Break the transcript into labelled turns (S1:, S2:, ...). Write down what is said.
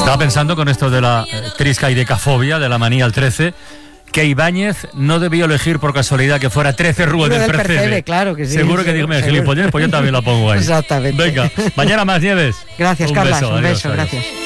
S1: Estaba pensando con esto de la triscaidecafobia, de la manía al 13, que Ibáñez no debió elegir por casualidad que fuera 13 Rúa del Percebe.
S2: Claro que sí.
S1: Seguro que digo, gilipollez, pues yo también la pongo ahí.
S2: Exactamente.
S1: Venga, mañana más, Nieves.
S2: Gracias,
S1: Un
S2: Carlas.
S1: beso,
S2: Un
S1: adiós,
S2: beso,
S1: adiós.
S2: gracias.